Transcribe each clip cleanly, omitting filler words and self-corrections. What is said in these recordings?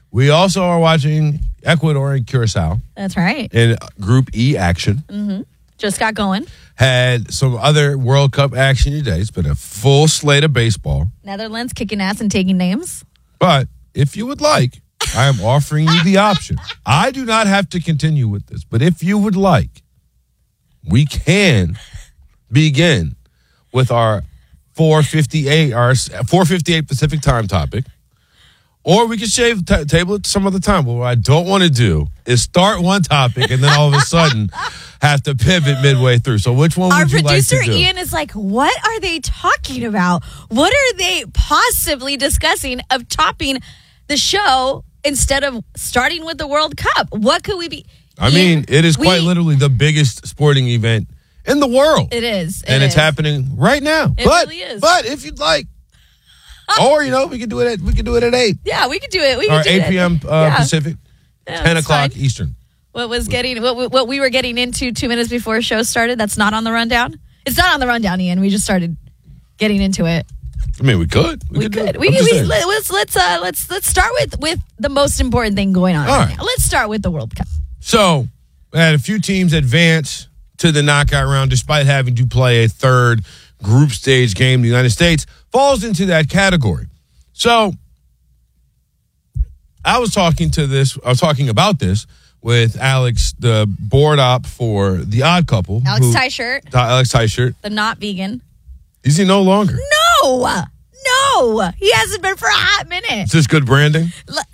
We also are watching Ecuador and Curacao That's right. in Group E action. Just got going. Had some other World Cup action today. It's been a full slate of baseball. Netherlands kicking ass and taking names. But if you would like, I am offering you the option. I do not have to continue with this, but if you would like, we can begin with our 4:58 Pacific time topic. Or we can table it some other time. But what I don't want to do is start one topic and then all of a sudden have to pivot midway through. So which one would you like to do? Our producer Ian is like, what are they talking about? What are they possibly discussing of topping the show instead of starting with the World Cup? What could we be? I mean, it is quite literally the biggest sporting event in the world. It is. And it's happening right now. It really is. But if you'd like, or we could do it at 8. Yeah, we could do it. We or could do 8 p.m. Pacific, Yeah, 10 that's o'clock fine. Eastern. What we were getting into 2 minutes before the show started, that's not on the rundown? It's not on the rundown, Ian. We just started getting into it. I mean, we could. Let's start with the most important thing going on right now. Let's start with the World Cup. So, we had a few teams advance to the knockout round despite having to play a third group stage game. The United States falls into that category. So, I was talking about this with Alex, the board op for The Odd Couple. Alex Teichert, the not vegan. Is he no longer? No, he hasn't been for a hot minute. Is this good branding?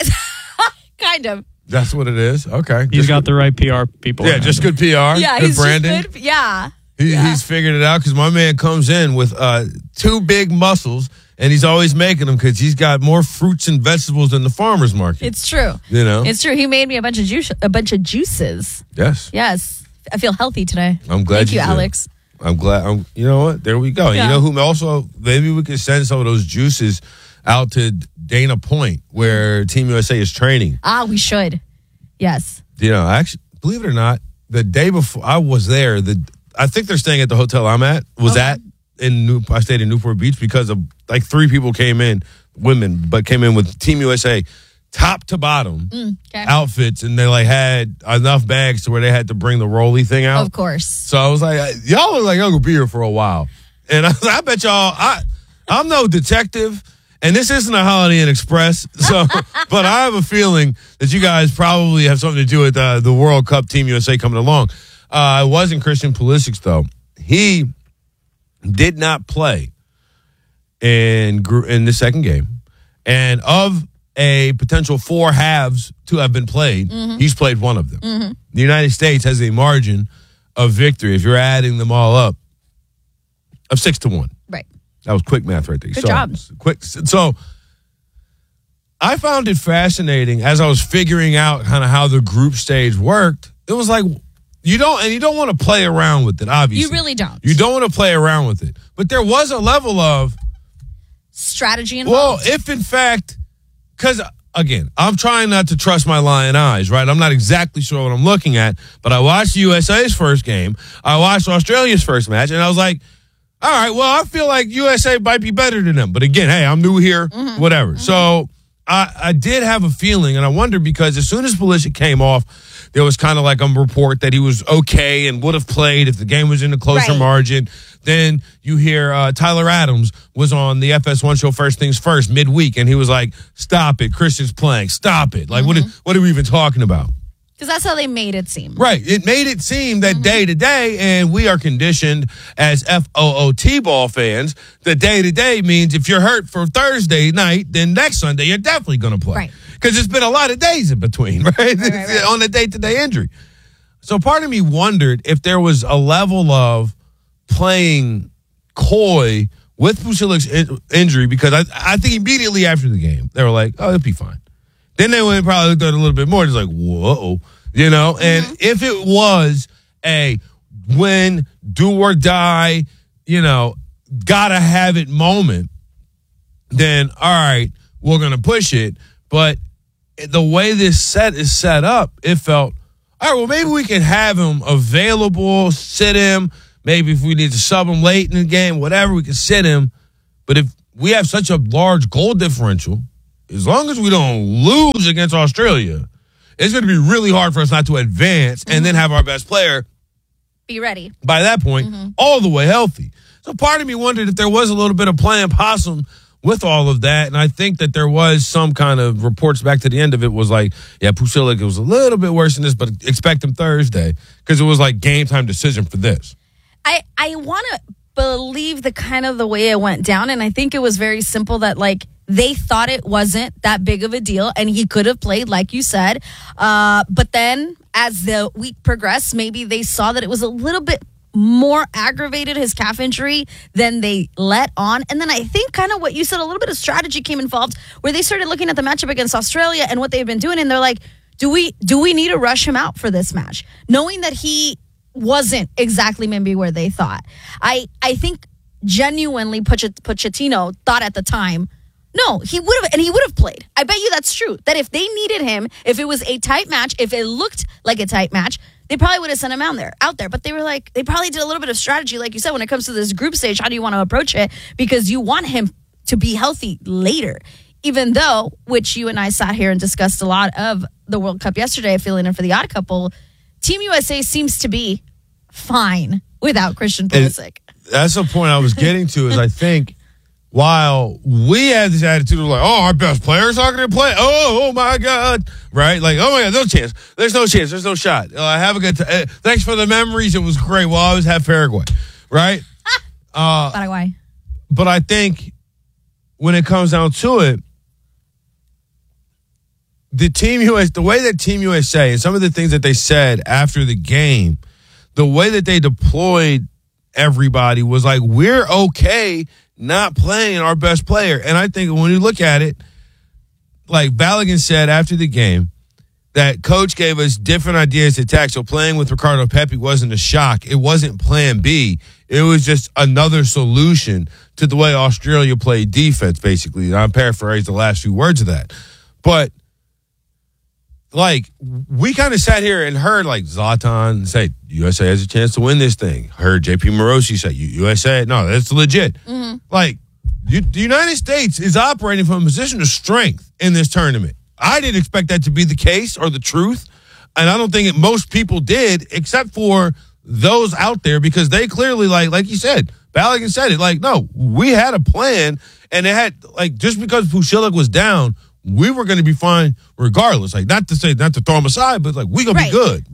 Kind of. That's what it is. Okay. He's got the right PR people. Yeah, just good PR. Yeah, good he's branding. just good. Yeah. He's figured it out because my man comes in with two big muscles, and he's always making them because he's got more fruits and vegetables than the farmer's market. It's true. It's true. He made me a bunch of juices. Yes. I feel healthy today. I'm glad Thank you, Alex. I'm glad. You know what? There we go. Yeah. You know who also, maybe we could send some of those juices out to Dana Point where Team USA is training. We should. Yes. Actually, believe it or not, the day before I was there, I think they're staying at the hotel I'm at. I stayed in Newport Beach because of like 3 people came in, women, but came in with Team USA top to bottom outfits, and they like had enough bags to where they had to bring the rolly thing out. Of course. So I was like, y'all look like y'all gonna be here for a while. And I bet y'all, I'm no detective, and this isn't a Holiday Inn Express, so but I have a feeling that you guys probably have something to do with the World Cup Team USA coming along. It wasn't Christian Pulisic, though. He did not play in the second game. And of a potential 4 halves to have been played, he's played one of them. The United States has a margin of victory, if you're adding them all up, of 6-1. Right. That was quick math right there. Good job. Quick. So I found it fascinating as I was figuring out kind of how the group stage worked. It was like, you don't want to play around with it, obviously. You really don't. You don't want to play around with it. But there was a level of strategy involved. Well, if in fact, because again, I'm trying not to trust my lying eyes, right? I'm not exactly sure what I'm looking at, but I watched USA's first game. I watched Australia's first match, and I was like, all right, well, I feel like USA might be better than them. But again, hey, I'm new here, whatever. So I did have a feeling, and I wondered because as soon as Pulisic came off, there was kind of like a report that he was okay and would have played if the game was in a closer margin. Then you hear Tyler Adams was on the FS1 show First Things First midweek, and he was like, stop it, Christian's playing, stop it. Like, what are we even talking about? Because that's how they made it seem. Right. It made it seem that day to day, and we are conditioned as FOOT ball fans, that day to day means if you're hurt for Thursday night, then next Sunday you're definitely going to play. Right. Because it's been a lot of days in between, right? On the day-to-day injury. So part of me wondered if there was a level of playing coy with Pusilic's injury, because I think immediately after the game, they were like, oh, it'll be fine. Then they went and probably looked at it a little bit more. Just like, whoa, And if it was a win, do or die, gotta have it moment, then all right, we're gonna push it. But the way this set is set up, it felt, all right, well, maybe we can have him available, sit him. Maybe if we need to sub him late in the game, whatever, we can sit him. But if we have such a large goal differential, as long as we don't lose against Australia, it's going to be really hard for us not to advance and then have our best player be ready by that point, all the way healthy. So part of me wondered if there was a little bit of playing possum with all of that, and I think that there was some kind of reports back to the end of it was like, yeah, Pucillik was a little bit worse than this, but expect him Thursday because it was like game time decision for this. I want to believe the way it went down, and I think it was very simple that like they thought it wasn't that big of a deal, and he could have played, like you said. But then as the week progressed, maybe they saw that it was a little bit more aggravated, his calf injury, than they let on. And then I think kind of what you said, a little bit of strategy came involved where they started looking at the matchup against Australia and what they've been doing. And they're like, do we need to rush him out for this match? Knowing that he wasn't exactly maybe where they thought. I think genuinely Pochettino thought at the time, no, he would have played. I bet you that's true. That if they needed him, if it was a tight match, if it looked like a tight match, they probably would have sent him out there. But they were like, they probably did a little bit of strategy, like you said, when it comes to this group stage. How do you want to approach it? Because you want him to be healthy later. Even though, which you and I sat here and discussed a lot of the World Cup yesterday, filling in for the odd couple, Team USA seems to be fine without Christian Pulisic. That's the point I was getting to. Is I think while we had this attitude of like, oh, our best players aren't going to play. Oh my God. Right? Like, oh my God, no chance. There's no chance. There's no shot. Have a good time. Thanks for the memories. It was great. We'll always have Paraguay. Right? Paraguay. But I think when it comes down to it, the way that Team USA and some of the things that they said after the game, the way that they deployed everybody was like, we're okay not playing our best player. And I think when you look at it, like Balogun said after the game, that coach gave us different ideas to attack. So playing with Ricardo Pepi wasn't a shock. It wasn't plan B. It was just another solution to the way Australia played defense, basically. I'm paraphrasing the last few words of that. But like, we kind of sat here and heard like Zlatan say, USA has a chance to win this thing. Heard JP Morosi say, USA, no, that's legit. Mm-hmm. Like, the United States is operating from a position of strength in this tournament. I didn't expect that to be the case or the truth. And I don't think most people did, except for those out there, because they clearly, like you said, Balogun said it, like, no, we had a plan, and it had, like, just because Pucillik was down, we were going to be fine regardless. Like, not to throw him aside, but like, we going to be good.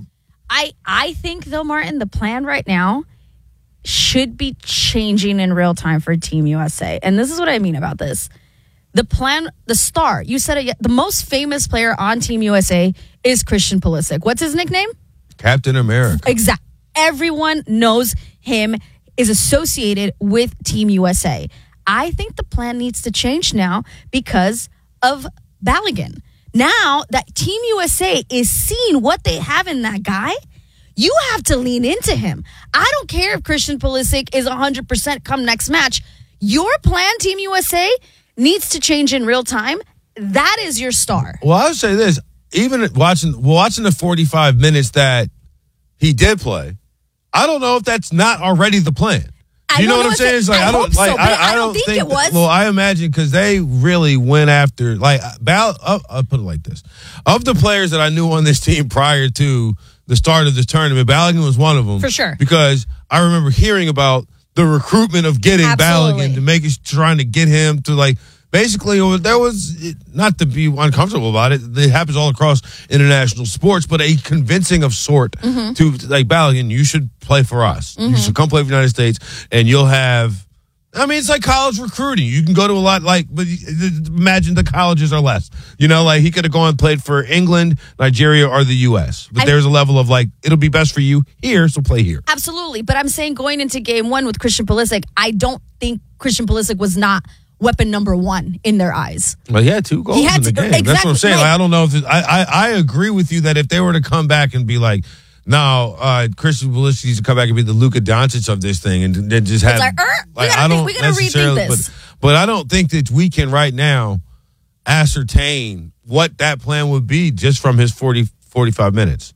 I think, though, Martin, the plan right now should be changing in real time for Team USA. And this is what I mean about this. The plan, the star, you said it, the most famous player on Team USA is Christian Pulisic. What's his nickname? Captain America. Exactly. Everyone knows him, is associated with Team USA. I think the plan needs to change now because of Balogun. Now that Team USA is seeing what they have in that guy, you have to lean into him. I don't care if Christian Pulisic is 100% come next match. Your plan, Team USA, needs to change in real time. That is your star. Well, I would say this. Even watching the 45 minutes that he did play, I don't know if that's not already the plan. You know what I'm saying? It's like, I don't think it was. Well, I imagine because they really went after, like, I'll put it like this. Of the players that I knew on this team prior to the start of this tournament, Balogun was one of them. For sure. Because I remember hearing about the recruitment of getting Balogun trying to get him to, like, basically, there was, not to be uncomfortable about it, it happens all across international sports, but a convincing of sort to, like, Balogun, you should play for us. You should come play for the United States, and you'll have, I mean, it's like college recruiting. You can go to a lot, like, but imagine the colleges are less. You know, like, he could have gone and played for England, Nigeria, or the U.S. But there's a level of, like, it'll be best for you here, so play here. Absolutely. But I'm saying going into game one with Christian Pulisic, I don't think Christian Pulisic was not weapon number one in their eyes. Well, he had 2 goals in the game. Exactly, that's what I'm saying. Right. Like, I don't know if I agree with you that if they were to come back and be like, no, Christian Pulisic needs to come back and be the Luka Doncic of this thing, and then just have. We gotta rethink this. But I don't think that we can right now ascertain what that plan would be just from his 45 minutes.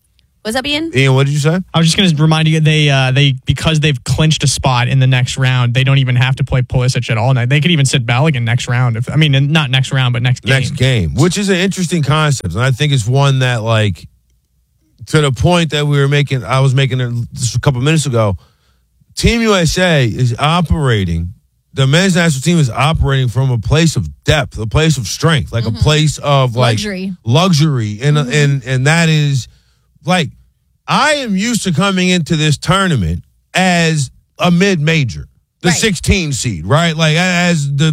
Was that Ian? Ian, what did you say? I was just going to remind you, they because they've clinched a spot in the next round, they don't even have to play Pulisic at all. They could even sit Balogun next round. Not next round, but next game. Next game, which is an interesting concept, and I think it's one that, like, to the point that I was making it just a couple minutes ago. Team USA is operating. The men's national team is operating from a place of depth, a place of strength, like a place of like luxury, and that is like, I am used to coming into this tournament as a mid-major, the 16 seed, right? Like as the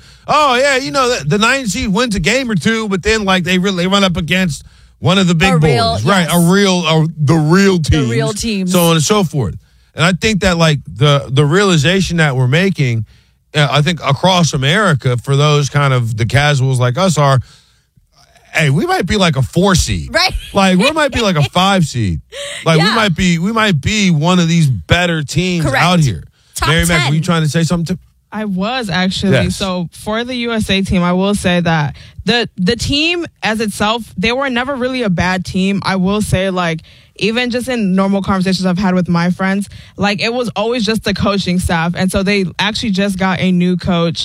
9 seed wins a game or two, but then like they run up against one of the big boys, right? The real teams, so on and so forth. And I think that like the realization that we're making, I think across America, for those kind of the casuals like us are, hey, we might be like a 4 seed, right? Like we might be like a 5 seed, like we might be one of these better teams out here. Top Mary 10. Mac, were you trying to say something? I was actually. Yes. So for the USA team, I will say that the team as itself, they were never really a bad team. I will say, like, even just in normal conversations I've had with my friends, like, it was always just the coaching staff. And so they actually just got a new coach,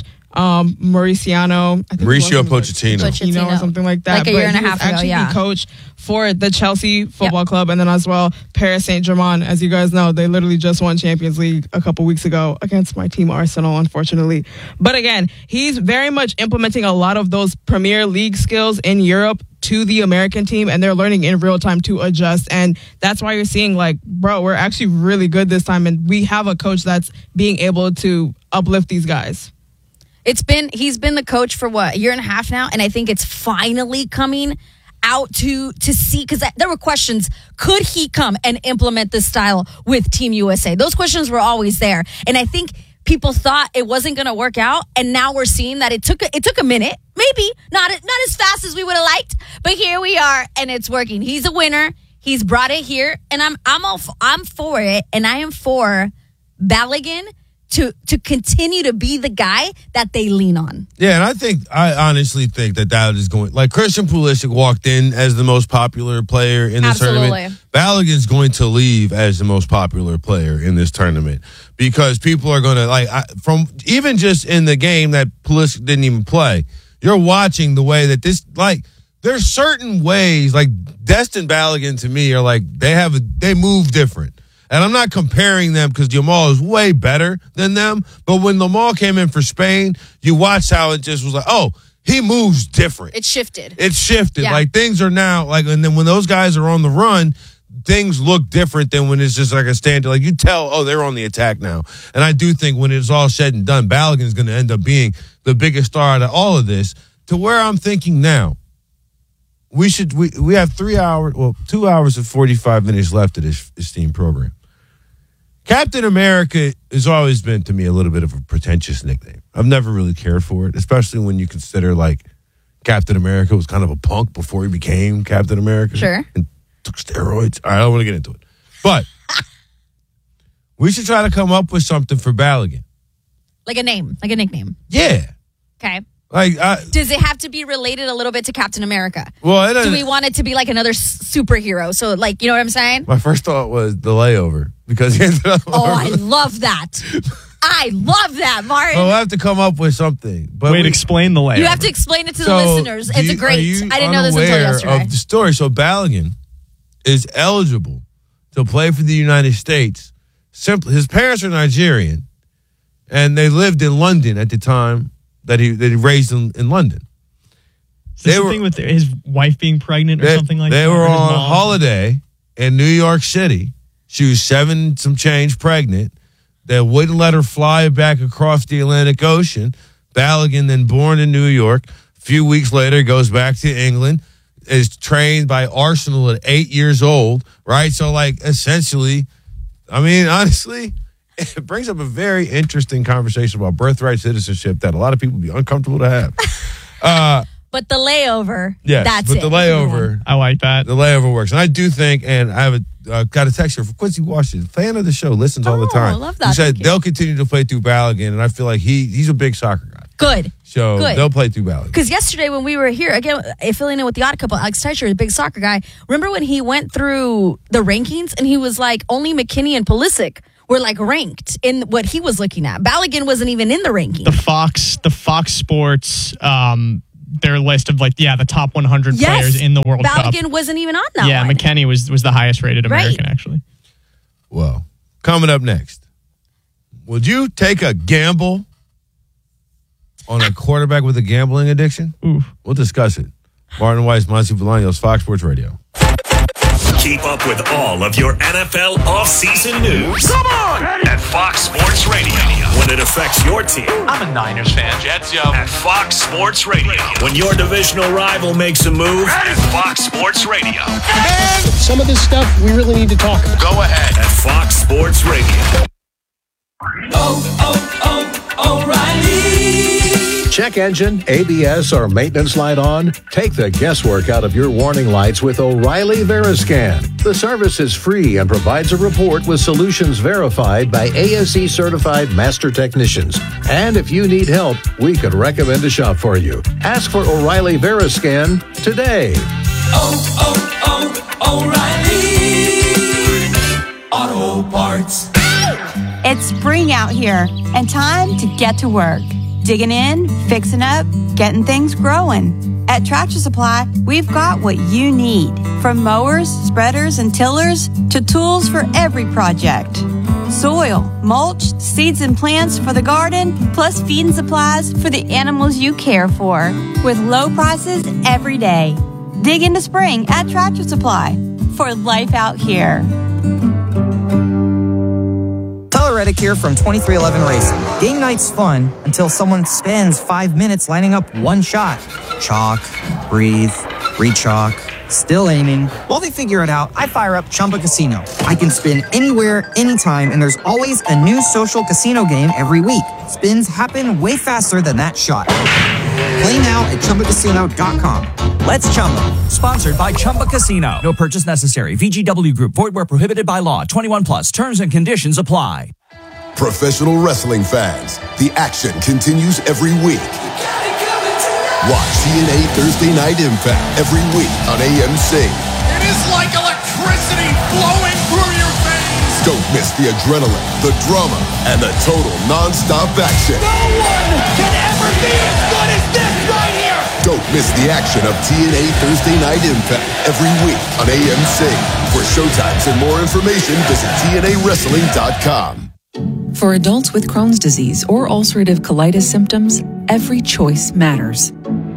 Mauricio Pochettino or something like that. Like a year and a half ago, actually the coach for the Chelsea Football Club, and then as well Paris Saint-Germain. As you guys know, they literally just won Champions League a couple weeks ago against my team Arsenal, unfortunately. But again, he's very much implementing a lot of those Premier League skills in Europe to the American team, and they're learning in real time to adjust. And that's why you're seeing, like, bro, we're actually really good this time, and we have a coach that's being able to uplift these guys. He's been the coach for what, a year and a half now, and I think it's finally coming out to see, because there were questions, could he come and implement this style with Team USA? Those questions were always there, and I think people thought it wasn't going to work out, and now we're seeing that it took a minute, maybe not as fast as we would have liked, but here we are, and it's working. He's a winner. He's brought it here, and I'm for it, and I am for Balogun to continue to be the guy that they lean on. Yeah, and I honestly think that is going, like, Christian Pulisic walked in as the most popular player in this tournament. Balogun's going to leave as the most popular player in this tournament, because people are going to, from even just in the game that Pulisic didn't even play, you're watching the way that this, like, there's certain ways, like Destin Balogun to me are like, they move different. And I'm not comparing them because Yamal is way better than them. But when Yamal came in for Spain, you watched how it just was like, oh, he moves different. It shifted. Yeah. Like, things are now, like, and then when those guys are on the run, things look different than when it's just like a standard. Like, you tell, oh, they're on the attack now. And I do think when it's all said and done, Balogun's going to end up being the biggest star out of all of this, to where I'm thinking now, we have 2 hours and 45 minutes left of this esteemed program. Captain America has always been, to me, a little bit of a pretentious nickname. I've never really cared for it, especially when you consider, like, Captain America was kind of a punk before he became Captain America. Sure. And took steroids. All right, I don't want to get into it. But we should try to come up with something for Balogun. Like a name, like a nickname. Yeah. Okay. Like, does it have to be related a little bit to Captain America? Well, do we want it to be like another superhero? So, like, you know what I'm saying? My first thought was The Layover, because he ended up. Oh, I love that. I love that, Martin. Well, we'll have to come up with something. But explain The Layover. You have to explain it to the listeners. It's I didn't know this until yesterday. Of the story. So Balogun is eligible to play for the United States. Simply, his parents are Nigerian, and they lived in London at the time that he raised in London. Is this the thing with his wife being pregnant or something like that? They were on holiday in New York City. She was 7 some change pregnant. They wouldn't let her fly back across the Atlantic Ocean. Balogun, then born in New York, a few weeks later goes back to England, is trained by Arsenal at 8 years old, right? So, like, essentially, I mean, honestly, it brings up a very interesting conversation about birthright citizenship that a lot of people would be uncomfortable to have. But the layover, yes, that's but it. The layover, I like that. The layover works. And I do think, and I have got a text here from Quincy Washington, fan of the show, listens all the time. I love that. He said they'll continue to play through Balogun, and I feel like he's a big soccer guy. Good. So Good. they'll play through Ballagin. Because yesterday when we were here, again, filling in with the odd couple, Alex Teicher, the big soccer guy, remember when he went through the rankings and he was like, only McKinney and Pulisic were like ranked in what he was looking at. Ballagin wasn't even in the ranking. The Fox Sports, their list of the top 100 players in the World Cup. Ballagin wasn't even on that Yeah, one. McKennie was the highest rated American, actually. Well, coming up next, would you take a gamble on a quarterback with a gambling addiction? Ooh. We'll discuss it. Martin Weiss, Monty Bolaños, Fox Sports Radio. Keep up with all of your NFL offseason news. Come on! At Fox Sports Radio. When it affects your team. I'm a Niners fan. Jets, yo. At Fox Sports Radio. When your divisional rival makes a move. At Fox Sports Radio. And some of this stuff we really need to talk about. Go ahead. At Fox Sports Radio. O'Reilly. Check engine, ABS, or maintenance light on? Take the guesswork out of your warning lights with O'Reilly Veriscan. The service is free and provides a report with solutions verified by ASE certified master technicians. And if you need help, we could recommend a shop for you. Ask for O'Reilly Veriscan today. O'Reilly Auto Parts. It's spring out here and time to get to work. Digging in, fixing up, getting things growing. At Tractor Supply, we've got what you need. From mowers, spreaders, and tillers to tools for every project. Soil, mulch, seeds and plants for the garden, plus feeding supplies for the animals you care for. With low prices every day. Dig into spring at Tractor Supply for life out here. Reddick here from 2311 Racing. Game night's fun until someone spends 5 minutes lining up one shot. Chalk, breathe, re-chalk, still aiming. While they figure it out, I fire up Chumba Casino. I can spin anywhere, anytime, and there's always a new social casino game every week. Spins happen way faster than that shot. Play now at ChumbaCasino.com. Let's Chumba. Sponsored by Chumba Casino. No purchase necessary. VGW Group. Void where prohibited by law. 21 plus. Terms and conditions apply. Professional wrestling fans, the action continues every week. Watch TNA Thursday Night Impact every week on AMC. It is like electricity flowing through your veins. Don't miss the adrenaline, the drama, and the total non-stop action. No one can ever be as good as this right here. Don't miss the action of TNA Thursday Night Impact every week on AMC. For showtimes and more information, visit TNAWrestling.com. For adults with Crohn's disease or ulcerative colitis symptoms, every choice matters.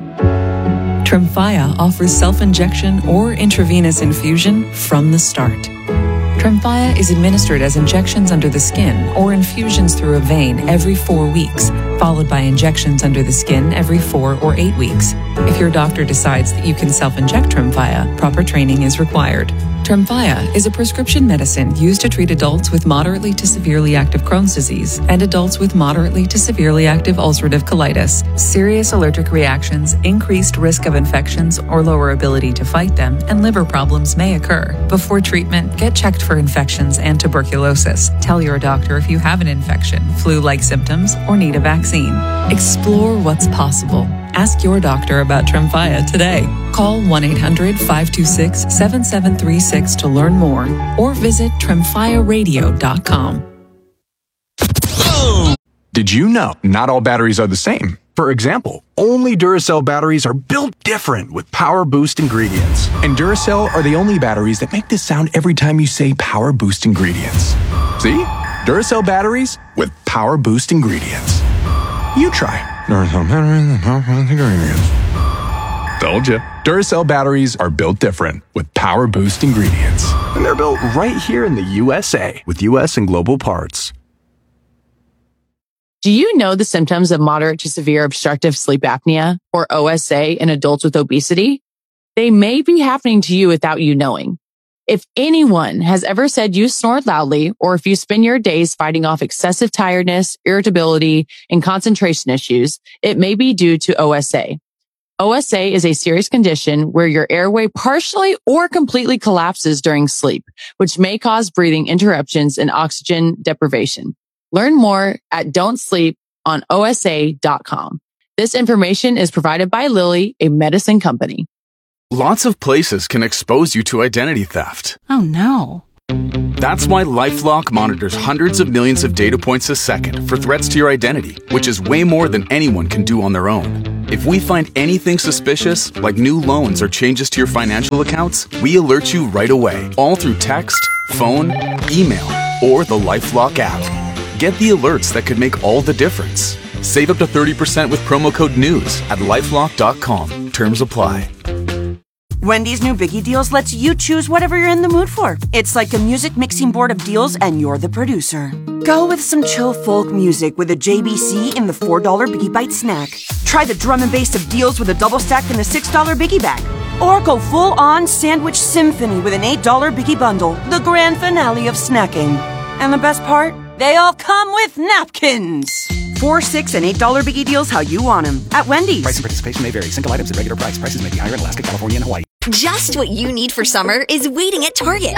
Tremfya offers self-injection or intravenous infusion from the start. Tremfya is administered as injections under the skin or infusions through a vein every 4 weeks, followed by injections under the skin every 4 or 8 weeks. If your doctor decides that you can self-inject Tremfya, proper training is required. Tremfya is a prescription medicine used to treat adults with moderately to severely active Crohn's disease and adults with moderately to severely active ulcerative colitis. Serious allergic reactions, increased risk of infections or lower ability to fight them, and liver problems may occur. Before treatment, get checked for infections and tuberculosis. Tell your doctor if you have an infection, flu-like symptoms, or need a vaccine. Explore what's possible. Ask your doctor about Tremfya today. Call 1-800-526-7736 to learn more or visit TremfyaRadio.com. Did you know not all batteries are the same? For example, only Duracell batteries are built different with Power Boost ingredients. And Duracell are the only batteries that make this sound every time you say Power Boost ingredients. See? Duracell batteries with Power Boost ingredients. You try. Duracell batteries with Power Boost ingredients. Told you. Duracell batteries are built different with Power Boost ingredients. And they're built right here in the USA with US and global parts. Do you know the symptoms of moderate to severe obstructive sleep apnea, or OSA, in adults with obesity? They may be happening to you without you knowing. If anyone has ever said you snore loudly, or if you spend your days fighting off excessive tiredness, irritability, and concentration issues, it may be due to OSA. OSA is a serious condition where your airway partially or completely collapses during sleep, which may cause breathing interruptions and oxygen deprivation. Learn more at don'tsleep on OSA.com. This information is provided by Lilly, a medicine company. Lots of places can expose you to identity theft. Oh no. That's why LifeLock monitors hundreds of millions of data points a second for threats to your identity, which is way more than anyone can do on their own. If we find anything suspicious, like new loans or changes to your financial accounts, we alert you right away, all through text, phone, email, or the LifeLock app. Get the alerts that could make all the difference. Save up to 30% with promo code NEWS at LifeLock.com. Terms apply. Wendy's new Biggie Deals lets you choose whatever you're in the mood for. It's like a music mixing board of deals and you're the producer. Go with some chill folk music with a JBC in the $4 Biggie Bite snack. Try the drum and bass of deals with a double stack in the $6 Biggie Bag. Or go full-on sandwich symphony with an $8 Biggie Bundle, the grand finale of snacking. And the best part? They all come with napkins. $4, $6, and $8 Biggie Deals how you want them at Wendy's. Price and participation may vary. Single items at regular price. Prices may be higher in Alaska, California, and Hawaii. Just what you need for summer is waiting at Target.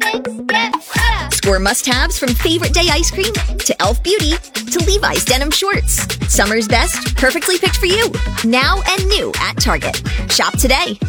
Score must-haves from Favorite Day ice cream to Elf Beauty to Levi's denim shorts. Summer's best, perfectly picked for you. Now and new at Target. Shop today.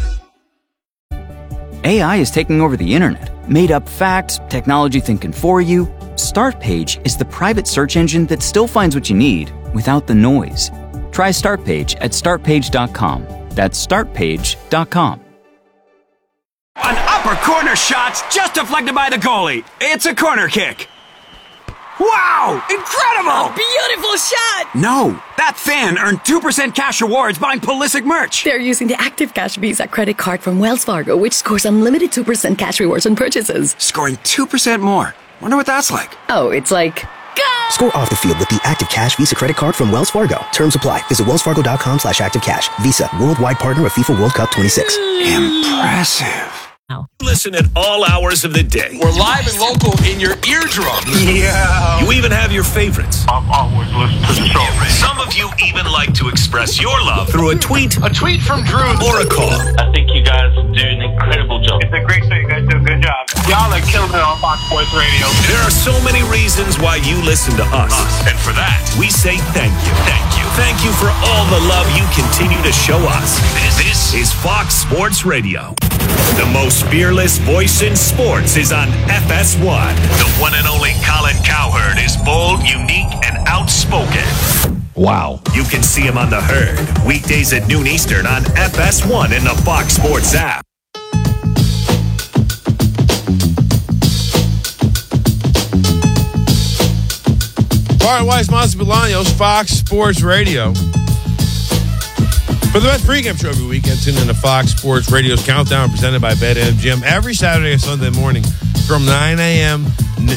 AI is taking over the internet. Made up facts, technology thinking for you. Startpage is the private search engine that still finds what you need without the noise. Try Startpage at startpage.com. That's startpage.com. An upper corner shot's just deflected by the goalie. It's a corner kick. Wow! Incredible! A beautiful shot! No, that fan earned 2% cash rewards buying Pulisic merch. They're using the Active Cash Visa credit card from Wells Fargo, which scores unlimited 2% cash rewards on purchases. Scoring 2% more. Wonder what that's like. Oh, it's like... Go! Score off the field with the Active Cash Visa credit card from Wells Fargo. Terms apply. Visit wellsfargo.com/activecash. Visa, worldwide partner of FIFA World Cup 26. Impressive. Listen at all hours of the day. We're live and local in your eardrum. Yeah. You even have your favorites. I've always listened to the show. Some of you even like to express your love through a tweet from Drew, or a call. I think you guys do an incredible job. It's a great show. You guys do a good job. Y'all are killing it on Fox Sports Radio. There are so many reasons why you listen to us. And for that, we say thank you. Thank you. Thank you for all the love you continue to show us. This is Fox Sports Radio. The most fearless voice in sports is on FS1. The one and only Colin Cowherd is bold, unique, and outspoken. Wow. You can see him on The Herd, weekdays at noon Eastern on FS1 in the Fox Sports app. All right, Weiss, Monster Bolaños, Fox Sports Radio. For the best pregame show every weekend, tune in to Fox Sports Radio's Countdown presented by BetMGM every Saturday and Sunday morning from 9 a.m. 9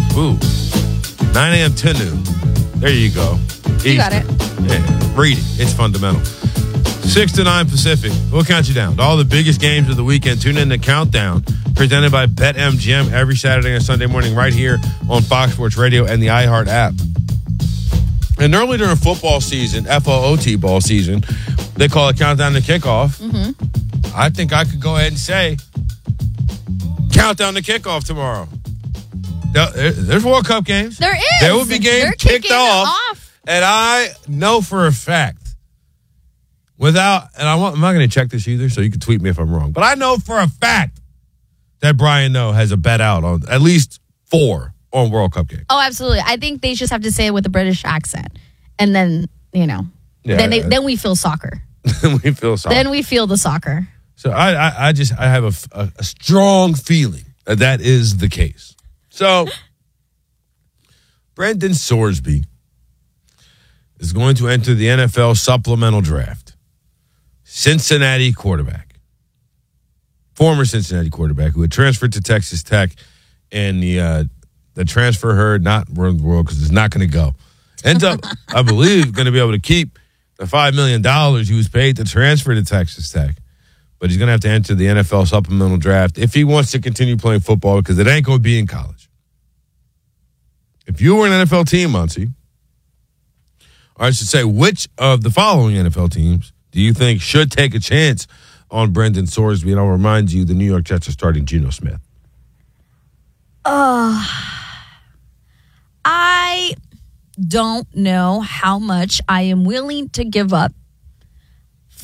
a.m. to noon. There you go. You got it. Yeah, read it. It's fundamental. 6 to 9 Pacific. We'll count you down to all the biggest games of the weekend. Tune in to Countdown presented by BetMGM every Saturday and Sunday morning right here on Fox Sports Radio and the iHeart app. And normally during football season, FOOT ball season, they call it Countdown to Kickoff. Mm-hmm. I think I could go ahead and say Countdown to Kickoff tomorrow. There's World Cup games. There is. There will be games kicked off. And I know for a fact, I'm not going to check this either, so you can tweet me if I'm wrong. But I know for a fact that Brian Noe has a bet out on at least 4 on World Cup games. Oh, absolutely. I think they just have to say it with a British accent. And then, then we feel soccer. We feel soccer. Then we feel the soccer. So I have a strong feeling that is the case. So Brendan Sorsby is going to enter the NFL supplemental draft. Cincinnati quarterback. Former Cincinnati quarterback who had transferred to Texas Tech, and the transfer herd not run the world because it's not going to go. Ends up, I believe, going to be able to keep the $5 million he was paid to transfer to Texas Tech. But he's going to have to enter the NFL supplemental draft if he wants to continue playing football because it ain't going to be in college. If you were an NFL team, Muncie, or I should say, which of the following NFL teams do you think should take a chance on Brendan Sorsby? And I'll remind you, the New York Jets are starting Geno Smith. I don't know how much I am willing to give up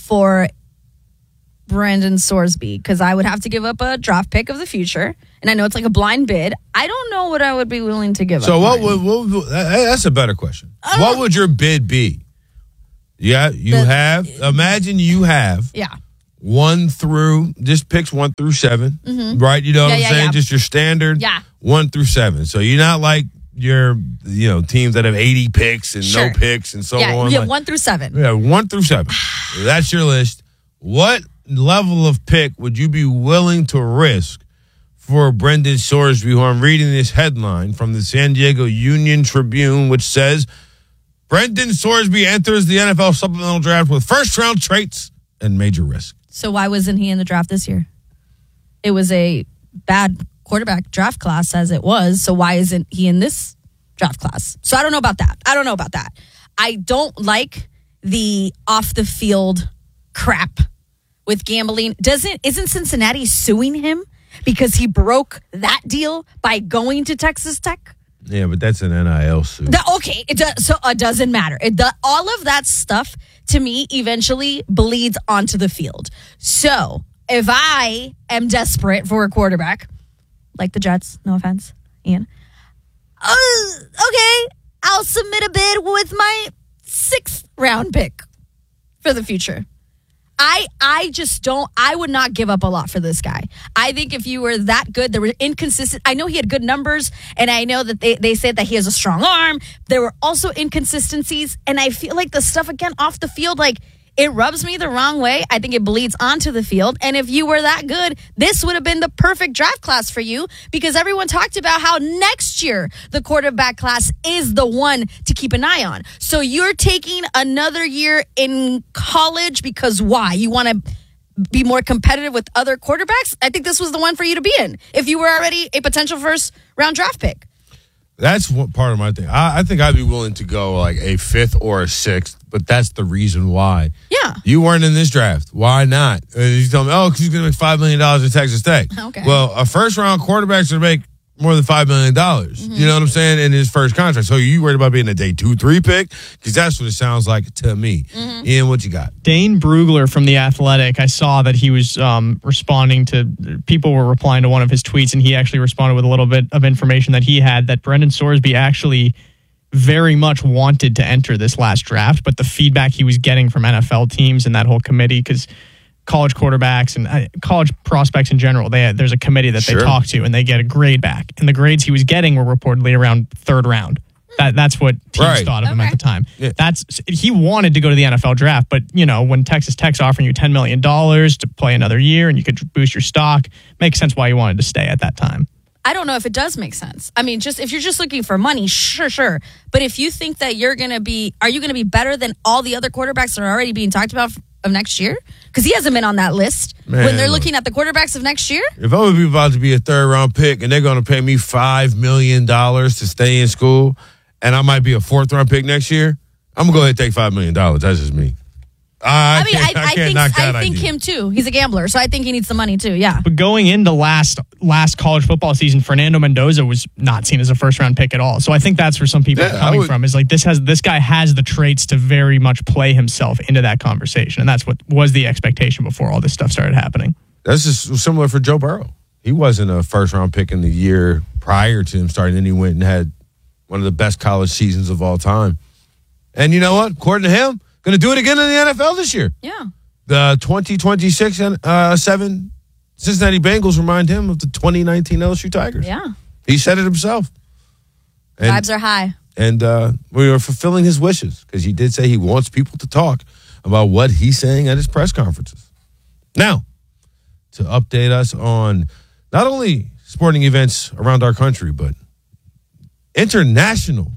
for Brandon Sorsby because I would have to give up a draft pick of the future. And I know it's like a blind bid. I don't know what I would be willing to give up. So that's a better question. What would your bid be? Yeah, imagine you have 1 through, just picks 1 through 7, right? You know what I'm saying? Just your standard 1 through 7. So you're not like your, teams that have 80 picks and no picks and so on. Yeah, 1 through 7. Yeah, 1 through 7. That's your list. What level of pick would you be willing to risk for Brendan Sorsby, who I'm reading this headline from the San Diego Union Tribune, which says, Brendan Sorsby enters the NFL supplemental draft with first-round traits and major risk. So why wasn't he in the draft this year? It was a bad quarterback draft class as it was, so why isn't he in this draft class? So I don't know about that. I don't like the off-the-field crap with gambling. Isn't Cincinnati suing him because he broke that deal by going to Texas Tech? Yeah, but that's an NIL suit. It doesn't matter. All of that stuff, to me, eventually bleeds onto the field. So if I am desperate for a quarterback, like the Jets, no offense, Ian, okay, I'll submit a bid with my 6th round pick for the future. I would not give up a lot for this guy. I think if you were that good, there were inconsistent. I know he had good numbers, and I know that they said that he has a strong arm. There were also inconsistencies, and I feel like the stuff, again, off the field, like, it rubs me the wrong way. I think it bleeds onto the field. And if you were that good, this would have been the perfect draft class for you because everyone talked about how next year the quarterback class is the one to keep an eye on. So you're taking another year in college because why? You want to be more competitive with other quarterbacks? I think this was the one for you to be in if you were already a potential first-round draft pick. That's one part of my thing. I think I'd be willing to go like a 5th or a 6th, but that's the reason why. Yeah. You weren't in this draft. Why not? You tell me, because he's going to make $5 million in Texas Tech. Okay. Well, a first-round quarterback's going to make more than $5 million. You know what I'm saying? In his first contract. So you worried about being a day 2-3 pick? Because that's what it sounds like to me. Ian, what you got? Dane Brugler from The Athletic. I saw that he was responding to, people were replying to one of his tweets, and he actually responded with a little bit of information that he had that Brendan Sorsby actually very much wanted to enter this last draft, but the feedback he was getting from NFL teams and that whole committee, because college quarterbacks and college prospects in general, there's a committee that they talk to and they get a grade back. And the grades he was getting were reportedly around 3rd round. That's what teams thought of him at the time. Yeah. He wanted to go to the NFL draft, but when Texas Tech's offering you $10 million to play another year and you could boost your stock, makes sense why you wanted to stay at that time. I don't know if it does make sense. I mean, just if you're just looking for money, sure. But if you think that are you going to be better than all the other quarterbacks that are already being talked about of next year? Because he hasn't been on that list. When they're looking at the quarterbacks of next year? If I would be about to be a 3rd-round pick and they're going to pay me $5 million to stay in school and I might be a 4th-round pick next year, I'm going to go ahead and take $5 million. That's just me. I think him too. He's a gambler, so I think he needs the money too. Yeah. But going into last college football season, Fernando Mendoza was not seen as a first-round pick at all. So I think that's where some people are coming from. Is like this guy has the traits to very much play himself into that conversation, and that's what was the expectation before all this stuff started happening. That's just similar for Joe Burrow. He wasn't a first-round pick in the year prior to him starting. Then he went and had one of the best college seasons of all time. And you know what? According to him, going to do it again in the NFL this year. Yeah. The 2026 7 Cincinnati Bengals remind him of the 2019 LSU Tigers. Yeah. He said it himself. And, vibes are high. And we are fulfilling his wishes because he did say he wants people to talk about what he's saying at his press conferences. Now, to update us on not only sporting events around our country, but international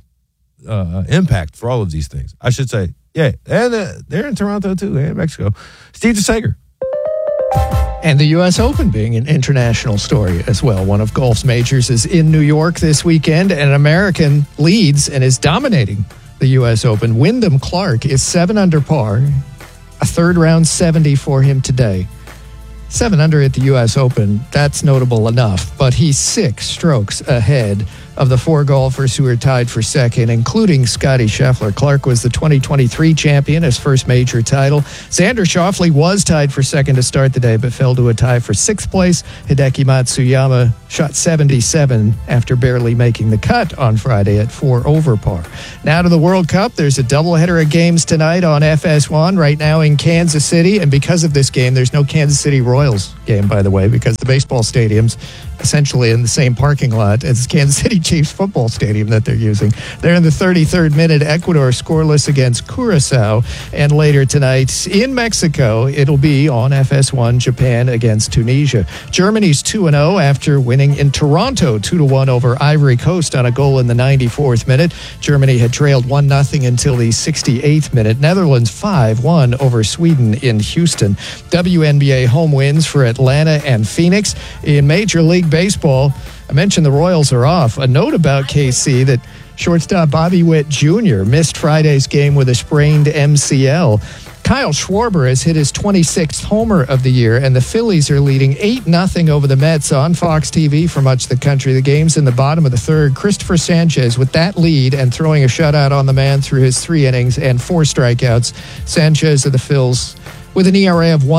impact for all of these things, I should say. Yeah, and they're in Toronto too, and Mexico. Steve DeSager. And the U.S. Open being an international story as well. One of golf's majors is in New York this weekend, and an American leads and is dominating the U.S. Open. Wyndham Clark is 7 under par, a 3rd round 70 for him today. 7 under at the U.S. Open, that's notable enough, but he's 6 strokes ahead of the 4 golfers who are tied for second, including Scotty Scheffler. Clark was the 2023 champion, his first major title. Xander Schauffele was tied for second to start the day, but fell to a tie for 6th place. Hideki Matsuyama shot 77 after barely making the cut on Friday at 4 over par. Now to the World Cup. There's a doubleheader of games tonight on FS1 right now in Kansas City. And because of this game, there's no Kansas City Royals game, by the way, because the baseball stadium's essentially in the same parking lot as Kansas City Chiefs football stadium that they're using. They're in the 33rd minute. Ecuador scoreless against Curacao. And later tonight in Mexico, it'll be on FS1, Japan against Tunisia. Germany's 2-0 after winning in Toronto 2-1 over Ivory Coast on a goal in the 94th minute. Germany had trailed 1-0 until the 68th minute. Netherlands 5-1 over Sweden in Houston. WNBA home wins for Atlanta and Phoenix. In Major League Baseball, I mentioned the Royals are off. A note about KC that shortstop Bobby Witt Jr. missed Friday's game with a sprained MCL. Kyle Schwarber has hit his 26th homer of the year, and the Phillies are leading 8-0 over the Mets on Fox TV for much of the country. The game's in the bottom of the third. Christopher Sanchez with that lead and throwing a shutout on the man through his 3 innings and 4 strikeouts. Sanchez of the Phils with an ERA of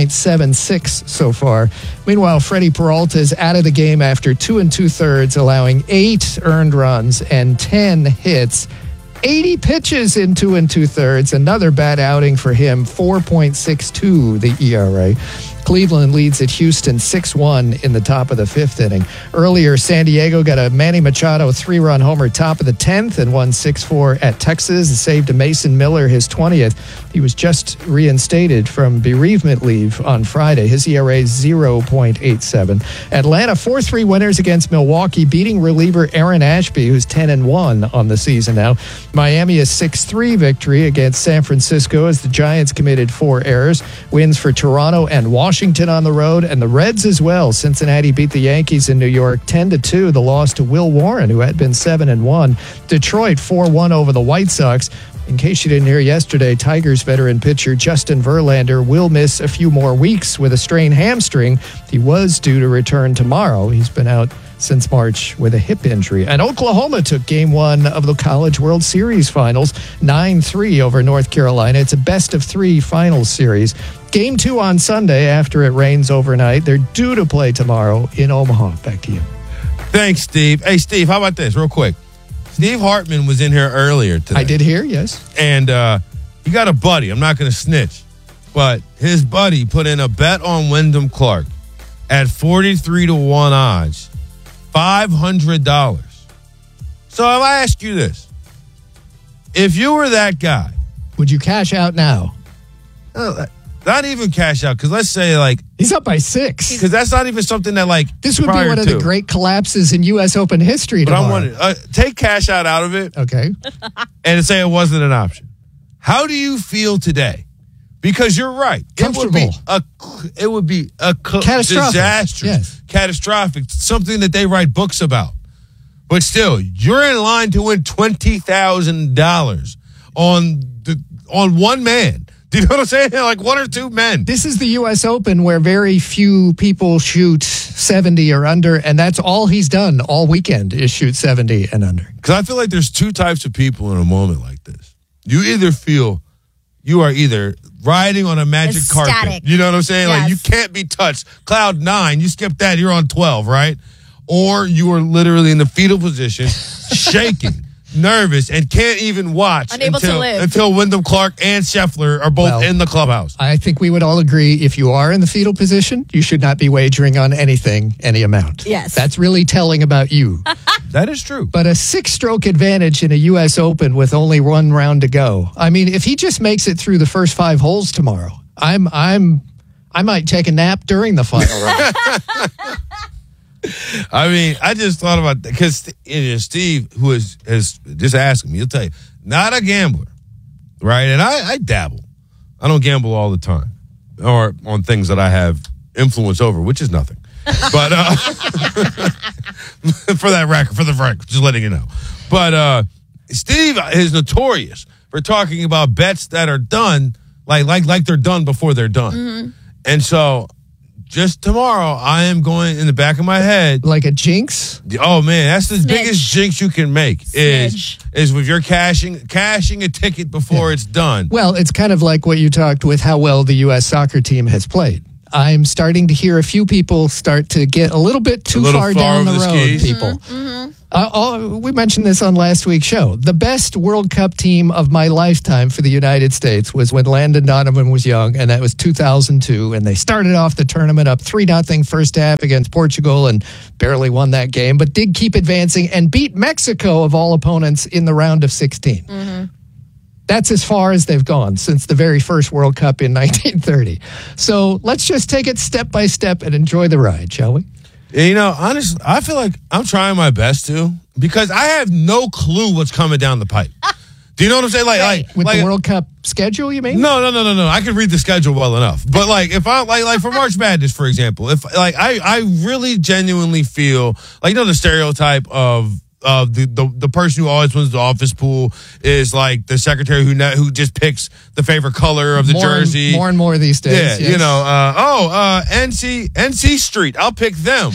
1.76 so far. Meanwhile, Freddie Peralta is out of the game after 2 2/3, allowing 8 earned runs and 10 hits. 80 pitches in 2 2/3. Another bad outing for him, 4.62 the ERA. Cleveland leads at Houston 6-1 in the top of the 5th inning. Earlier, San Diego got a Manny Machado 3-run homer top of the 10th and won 6-4 at Texas. It saved to Mason Miller his 20th. He was just reinstated from bereavement leave on Friday. His ERA is 0.87. Atlanta 4-3 winners against Milwaukee, beating reliever Aaron Ashby, who's 10-1 on the season now. Miami a 6-3 victory against San Francisco as the Giants committed 4 errors. Wins for Toronto and Washington on the road, and the Reds as well. Cincinnati beat the Yankees in New York 10-2. The loss to Will Warren, who had been 7-1. Detroit 4-1 over the White Sox. In case you didn't hear yesterday, Tigers veteran pitcher Justin Verlander will miss a few more weeks with a strained hamstring. He was due to return tomorrow. He's been out since March with a hip injury. And Oklahoma took Game 1 of the College World Series Finals, 9-3 over North Carolina. It's a best-of-3 finals series. Game 2 on Sunday after it rains overnight. They're due to play tomorrow in Omaha. Back to you. Thanks, Steve. Hey, Steve, how about this real quick? Steve Hartman was in here earlier today. I did hear, yes. And he got a buddy. I'm not going to snitch. But his buddy put in a bet on Wyndham Clark at 43-1 odds. $500. So if I ask you this, if you were that guy, would you cash out now? Not even cash out, because let's say he's up by 6. Because that's not even something that this would be one of the great collapses in U.S. Open history. But I'm wondering, take cash out of it, okay, and say it wasn't an option. How do you feel today? Because you're right. Comfortable. It would be a catastrophic. Disastrous, yes. Catastrophic, something that they write books about. But still, you're in line to win $20,000 on one man. Do you know what I'm saying? Like 1 or 2 men. This is the U.S. Open where very few people shoot 70 or under, and that's all he's done all weekend is shoot 70 and under. Because I feel like there's 2 types of people in a moment like this. You either feel you are either riding on a magic carpet. You know what I'm saying? Yes. Like you can't be touched. Cloud 9, you skip that, you're on 12, right? Or you are literally in the fetal position, shaking, nervous, and can't even watch until Wyndham Clark and Scheffler are both in the clubhouse. I think we would all agree if you are in the fetal position, you should not be wagering on anything, any amount. Yes. That's really telling about you. That is true. But a 6-stroke advantage in a U.S. Open with only 1 round to go. I mean, if he just makes it through the first 5 holes tomorrow, I might take a nap during the final round. I mean, I just thought about that because Steve, who has just asked him, he'll tell you, not a gambler, right? And I dabble. I don't gamble all the time or on things that I have influence over, which is nothing. But for the record, just letting you know. But Steve is notorious for talking about bets that are done like they're done before they're done. Mm-hmm. And so just tomorrow, I am going in the back of my head. Like a jinx? Oh, man, that's the biggest jinx you can make is if you're cashing a ticket before it's done. Well, it's kind of like what you talked with how well the U.S. soccer team has played. I'm starting to hear a few people start to get a little bit too far down the road, skis. people. We mentioned this on last week's show. The best World Cup team of my lifetime for the United States was when Landon Donovan was young, and that was 2002. And they started off the tournament up 3-0 first half against Portugal and barely won that game, but did keep advancing and beat Mexico, of all opponents, in the round of 16. That's as far as they've gone since the very first World Cup in 1930. So let's just take it step by step and enjoy the ride, shall we? You know, honestly, I feel like I'm trying my best to, because I have no clue what's coming down the pipe. Do you know what I'm saying? Like the World Cup schedule, you mean? No. I can read the schedule well enough. But if I like for March Madness, for example, if I really genuinely feel like, the stereotype of the person who always wins the office pool is like the secretary who just picks the favorite color of the jersey. More and more these days. Yeah, yes. NC Street. I'll pick them.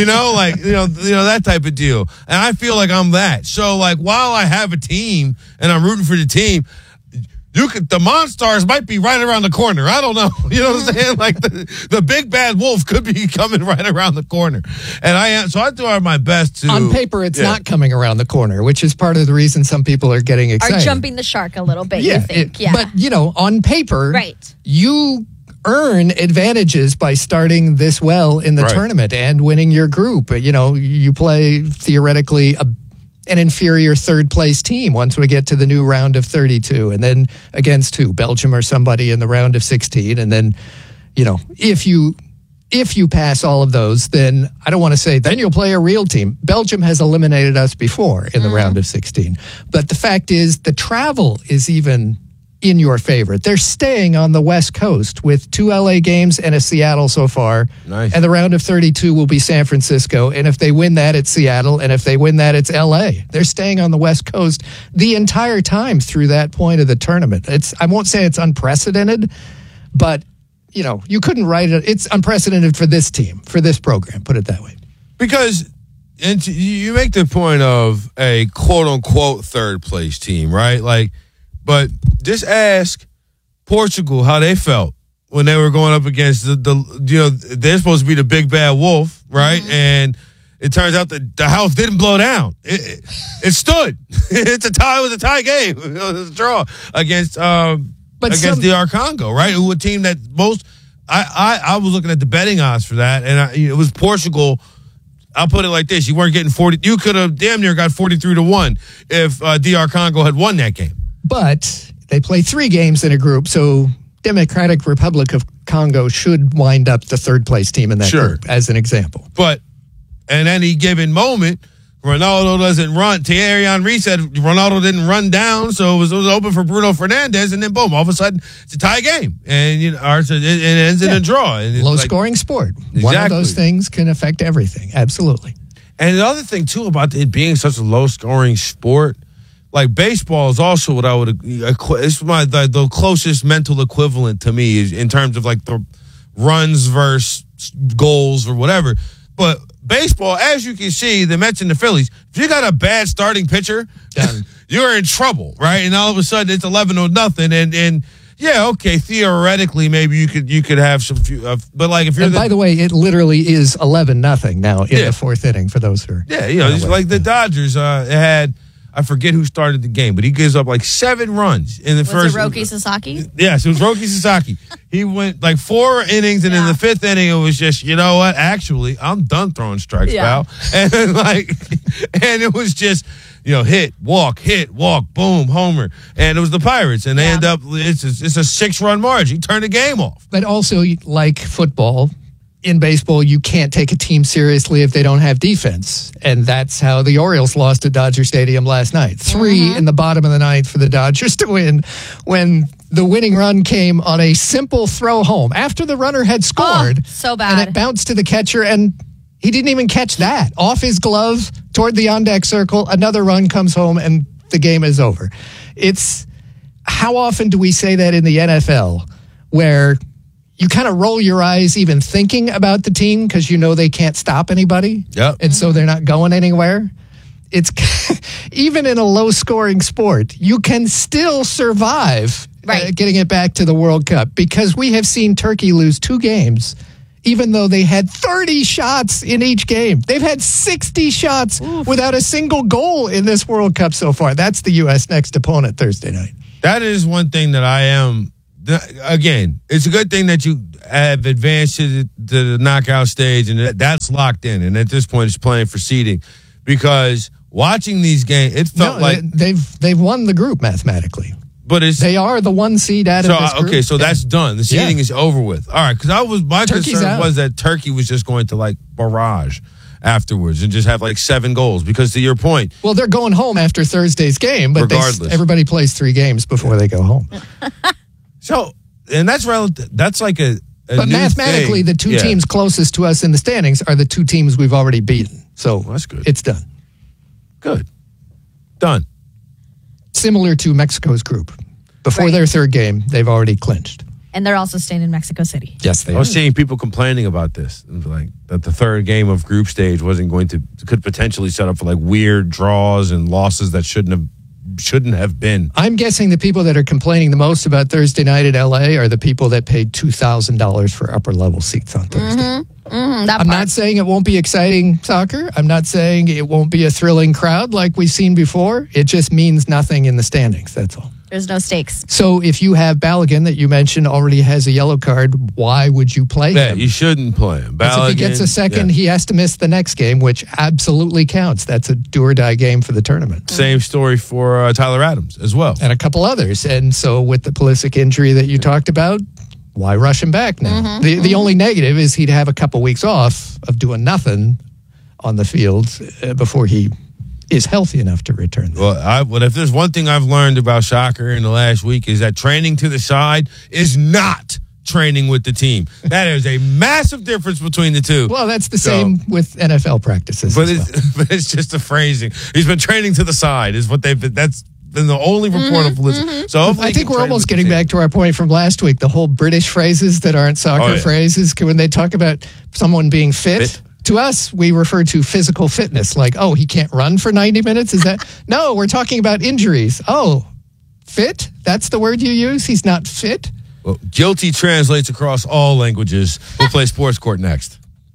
That type of deal. And I feel like I'm that. So while I have a team and I'm rooting for the team, the Monstars might be right around the corner. I don't know. You know what I'm saying? Like the big bad wolf could be coming right around the corner. And I do my best to. On paper, it's not coming around the corner, which is part of the reason some people are getting excited. Are jumping the shark a little bit, you think? But, on paper, you earn advantages by starting this well in the tournament and winning your group. You play theoretically an inferior third-place team once we get to the new round of 32, and then against who? Belgium or somebody in the round of 16, and then, if you pass all of those, then I don't want to say then you'll play a real team. Belgium has eliminated us before in the round of 16, but the fact is the travel is even in your favor. They're staying on the West Coast with 2 LA games and a Seattle so far. Nice. And the round of 32 will be San Francisco. And if they win that, it's Seattle. And if they win that, it's LA. They're staying on the West Coast the entire time through that point of the tournament. I won't say it's unprecedented, but you couldn't write it. It's unprecedented for this team, for this program, put it that way. Because you make the point of a quote unquote third place team, right? But just ask Portugal how they felt when they were going up against they're supposed to be the big bad wolf, right? Mm-hmm. And it turns out that the house didn't blow down. It stood. It was a tie game. It was a draw against DR Congo, right? Who a team that most I was looking at the betting odds for that, and it was Portugal. I'll put it like this: you weren't getting 40. You could have damn near got 43-1 if DR Congo had won that game. But they play 3 games in a group, so Democratic Republic of Congo should wind up the third-place team in that group, as an example. But in any given moment, Ronaldo doesn't run. Thierry Henry said Ronaldo didn't run down, so it was open for Bruno Fernandes, and then boom, all of a sudden, it's a tie game. And it ends in a draw. And low-scoring sport. Exactly. One of those things can affect everything. Absolutely. And the other thing, too, about it being such a low-scoring sport, like baseball is also what I would. It's the closest mental equivalent to me is in terms of the runs versus goals or whatever. But baseball, as you can see, the Mets and the Phillies, if you got a bad starting pitcher, you're in trouble, right? And all of a sudden it's 11-0, and theoretically maybe you could have some few, but if you're. And by the way, it literally is 11-0 now in the 4th inning for those who are. Yeah, it's like the Dodgers had. I forget who started the game, but he gives up 7 runs in the first. Was it Roki Sasaki? Yes, it was Roki Sasaki. He went 4 innings, and in the 5th inning, it was just, you know what? Actually, I'm done throwing strikes, pal. And and it was just, hit, walk, boom, homer, and it was the Pirates, and they end up. It's a 6-run margin. He turned the game off. But also, like football. In baseball, you can't take a team seriously if they don't have defense. And that's how the Orioles lost at Dodger Stadium last night. 3 in the bottom of the 9th for the Dodgers to win when the winning run came on a simple throw home after the runner had scored. So bad. And it bounced to the catcher, and he didn't even catch that. Off his glove toward the on-deck circle, another run comes home, and the game is over. It's how often do we say that in the NFL where you kind of roll your eyes even thinking about the team because you know they can't stop anybody. Yep. And so they're not going anywhere. It's even in a low-scoring sport, you can still survive getting it back to the World Cup because we have seen Turkey lose 2 games, even though they had 30 shots in each game. They've had 60 shots without a single goal in this World Cup so far. That's the U.S. next opponent Thursday night. That is one thing that I am. Again, it's a good thing that you have advanced to the knockout stage, and that's locked in. And at this point, it's playing for seeding because watching these games, it felt like they've won the group mathematically. But they are the 1 seed out of this group. Okay, so that's done. The seeding is over with. All right, because my concern was that Turkey was just going to like barrage afterwards and just have like 7 goals. Because to your point, well, they're going home after Thursday's game, but everybody plays 3 games before they go home. So, and that's relative. That's like a but new mathematically, thing. the 2 teams closest to us in the standings are the 2 teams we've already beaten. So that's good. It's done. Good. Done. Similar to Mexico's group. Before their 3rd game, they've already clinched. And they're also staying in Mexico City. Yes, they are. I was seeing people complaining about this, like that the 3rd game of group stage could potentially set up for like weird draws and losses that shouldn't have been. I'm guessing the people that are complaining the most about Thursday night at LA are the people that paid $2,000 for upper level seats on Thursday. I'm not saying it won't be exciting soccer. I'm not saying it won't be a thrilling crowd like we've seen before. It just means nothing in the standings. That's all. There's no stakes. So if you have Balogun that you mentioned already has a yellow card, why would you play him? You shouldn't play him. Balogun, if he gets a second, he has to miss the next game, which absolutely counts. That's a do-or-die game for the tournament. Same story for Tyler Adams as well. And a couple others. And so with the Pulisic injury that you talked about, why rush him back now? The only negative is he'd have a couple weeks off of doing nothing on the field before he is healthy enough to return. Well, if there's one thing I've learned about soccer in the last week is that training to the side is not training with the team. That is a massive difference between the two. Well, that's the same with NFL practices. But it's just the phrasing. He's been training to the side is what they've been. That's been the only report of Pulisic. So I think we're almost getting back to our point from last week. The whole British phrases that aren't soccer phrases. When they talk about someone being fit? To us, we refer to physical fitness, like, oh, he can't run for 90 minutes? Is that? No, we're talking about injuries. Oh, fit? That's the word you use? He's not fit? Well, guilty translates across all languages. We'll play Sports Court next.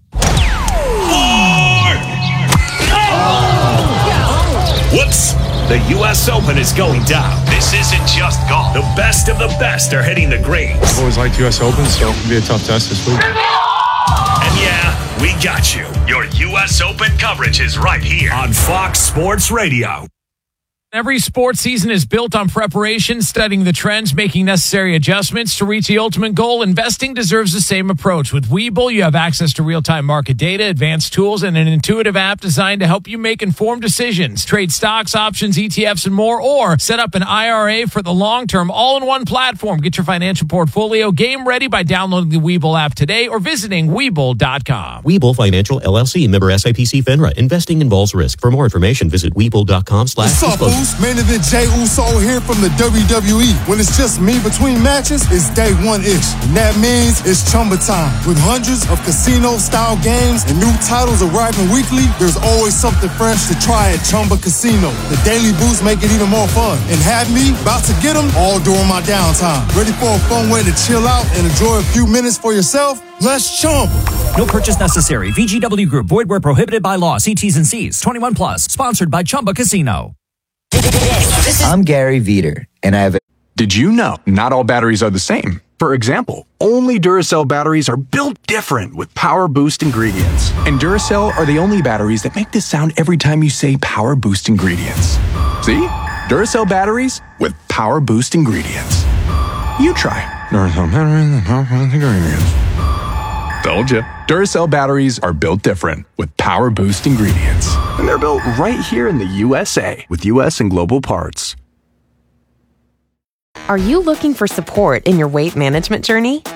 Whoops. The U.S. Open is going down. This isn't just golf. The best of the best are hitting the greens. I've always liked U.S. Open, so it'll be a tough test this week. And yeah, we got you. Your U.S. Open coverage is right here on Fox Sports Radio. Every sports season is built on preparation, studying the trends, making necessary adjustments to reach the ultimate goal. Investing deserves the same approach. With Webull, you have access to real-time market data, advanced tools, and an intuitive app designed to help you make informed decisions. Trade stocks, options, ETFs, and more, or set up an IRA for the long-term all-in-one platform. Get your financial portfolio game ready by downloading the Webull app today or visiting Webull.com. Webull Financial, LLC, member SIPC FINRA. Investing involves risk. For more information, visit Webull.com/disclosure. Main event Jey Uso here from the WWE. When it's just me between matches, it's day one-ish. And that means it's Chumba time. With hundreds of casino-style games and new titles arriving weekly, there's always something fresh to try at Chumba Casino. The daily boosts make it even more fun. And have me about to get them all during my downtime. Ready for a fun way to chill out and enjoy a few minutes for yourself? Let's Chumba. No purchase necessary. VGW Group. Void where prohibited by law. See T's and C's. 21 plus. Sponsored by Chumba Casino. I'm Gary Veter, and I have Did you know not all batteries are the same? For example, only Duracell batteries are built different with Power Boost ingredients. And Duracell are the only batteries that make this sound every time you say Power Boost ingredients. See? Duracell batteries with Power Boost ingredients. You try. Duracell batteries with Power Boost ingredients. Told you. Duracell batteries are built different with Power Boost ingredients. And they're built right here in the USA with US and global parts. Are you looking for support in your weight management journey?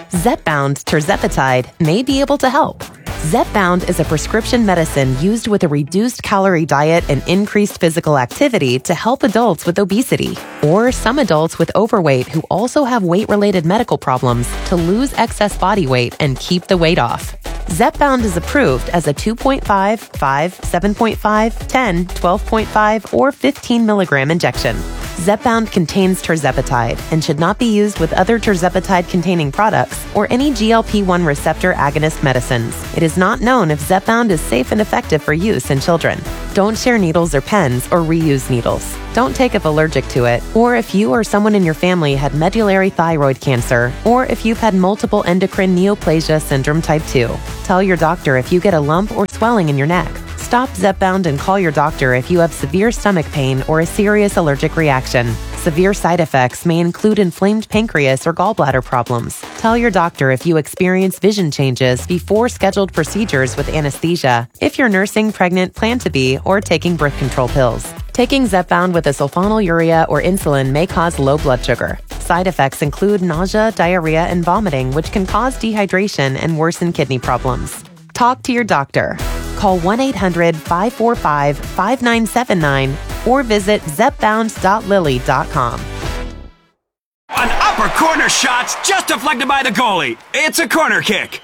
Zepbound tirzepatide may be able to help. Zepbound is a prescription medicine used with a reduced calorie diet and increased physical activity to help adults with obesity, or some adults with overweight who also have weight-related medical problems to lose excess body weight and keep the weight off. Zepbound is approved as a 2.5, 5, 7.5, 10, 12.5, or 15 milligram injection. Zepbound contains tirzepatide and should not be used with other tirzepatide-containing products or any GLP-1 receptor agonist medicines. It is not known if Zepbound is safe and effective for use in children. Don't share needles or pens or reuse needles. Don't take if allergic to it, or if you or someone in your family had medullary thyroid cancer, or if you've had multiple endocrine neoplasia syndrome type 2. Tell your doctor if you get a lump or swelling in your neck. Stop Zepbound and call your doctor if you have severe stomach pain or a serious allergic reaction. Severe side effects may include inflamed pancreas or gallbladder problems. Tell your doctor if you experience vision changes before scheduled procedures with anesthesia, if you're nursing, pregnant, plan to be, or taking birth control pills. Taking Zepbound with a sulfonylurea or insulin may cause low blood sugar. Side effects include nausea, diarrhea, and vomiting, which can cause dehydration and worsen kidney problems. Talk to your doctor. Call 1-800-545-5979 or visit zepbound.lilly.com. An upper corner shot's just deflected by the goalie. It's a corner kick.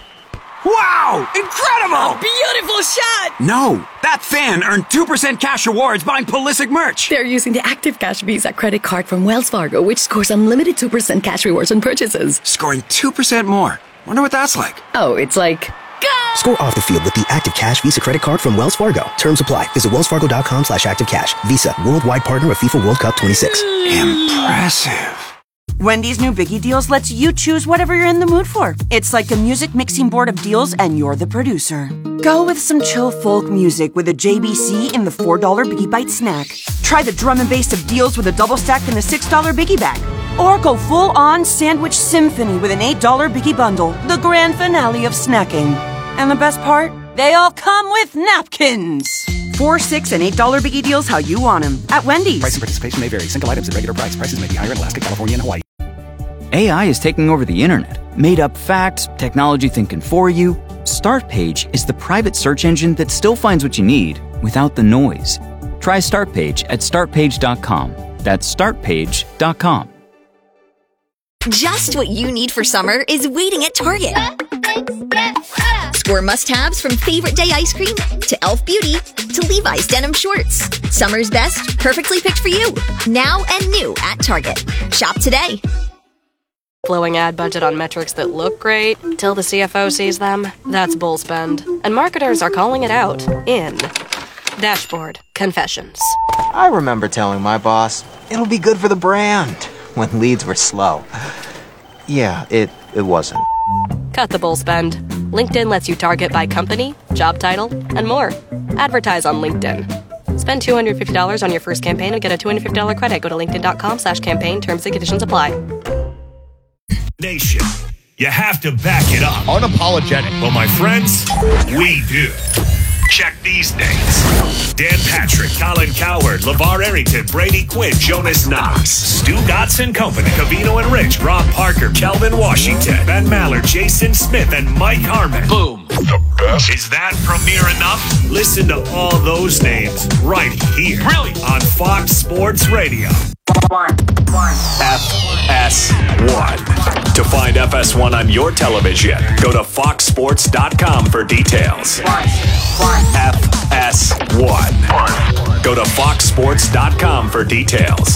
Wow! Incredible! A beautiful shot! No, that fan earned 2% cash rewards buying Pulisic merch. They're using the Active Cash Visa credit card from Wells Fargo, which scores unlimited 2% cash rewards on purchases. Scoring 2% more. Wonder what that's like. Oh, it's like... Score off the field with the Active Cash Visa credit card from Wells Fargo. Terms apply. Visit wellsfargo.com/activecash. Visa, worldwide partner of FIFA World Cup 26. Impressive. Wendy's new Biggie Deals lets you choose whatever you're in the mood for. It's like a music mixing board of deals and you're the producer. Go with some chill folk music with a JBC in the $4 Biggie Bite snack. Try the drum and bass of deals with a double stack in the $6 Biggie Bag. Or go full-on sandwich symphony with an $8 Biggie Bundle, the grand finale of snacking. And the best part? They all come with napkins. $4, $6, and $8 Biggie Deals how you want them at Wendy's. Price and participation may vary. Single items at regular price. Prices may be higher in Alaska, California, and Hawaii. AI is taking over the internet. Made up facts, technology thinking for you. Startpage is the private search engine that still finds what you need without the noise. Try Startpage at startpage.com. That's startpage.com. Just what you need for summer is waiting at Target. Score must-haves from favorite day ice cream to e.l.f. Beauty to Levi's denim shorts. Summer's best, perfectly picked for you. Now and new at Target. Shop today. Blowing ad budget on metrics that look great till the CFO sees them? That's bull spend. And marketers are calling it out in Dashboard Confessions. I remember telling my boss, it'll be good for the brand, when leads were slow. Yeah, it wasn't. Cut the bull spend. LinkedIn lets you target by company, job title, and more. Advertise on LinkedIn. Spend $250 on your first campaign and get a $250 credit. Go to linkedin.com/campaign. Terms and conditions apply. Nation, you have to back it up. Unapologetic. Well, my friends, we do. Check these names: Dan Patrick, Colin Cowherd, LeVar Arrington, Brady Quinn, Jonas Knox, Stu Dotson Company, Cavino and Rich, Rob Parker, Kelvin Washington, Ben Maller, Jason Smith, and Mike Harmon. Boom. The best. Is that premiere enough? Listen to all those names right here. Really? On Fox Sports Radio. FS1. To find FS1 on your television, go to foxsports.com for details. FS1. Go to foxsports.com for details.